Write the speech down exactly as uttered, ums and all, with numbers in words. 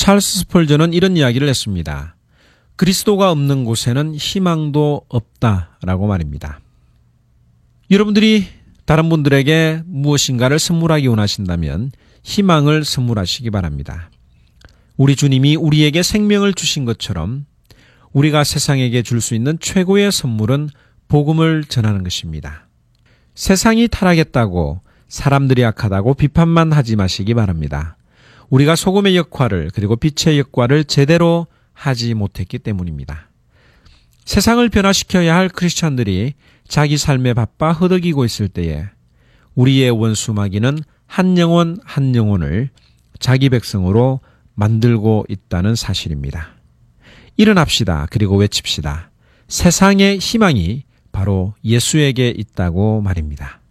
찰스 스펄전은 이런 이야기를 했습니다. 그리스도가 없는 곳에는 희망도 없다라고 말입니다. 여러분들이 다른 분들에게 무엇인가를 선물하기 원하신다면 희망을 선물하시기 바랍니다. 우리 주님이 우리에게 생명을 주신 것처럼 우리가 세상에게 줄 수 있는 최고의 선물은 복음을 전하는 것입니다. 세상이 타락했다고 사람들이 악하다고 비판만 하지 마시기 바랍니다. 우리가 소금의 역할을 그리고 빛의 역할을 제대로 하지 못했기 때문입니다. 세상을 변화시켜야 할 크리스찬들이 자기 삶에 바빠 허덕이고 있을 때에 우리의 원수 마귀는 한 영혼 한 영혼을 자기 백성으로 만들고 있다는 사실입니다. 일어납시다. 그리고 외칩시다. 세상의 희망이 바로 예수에게 있다고 말입니다.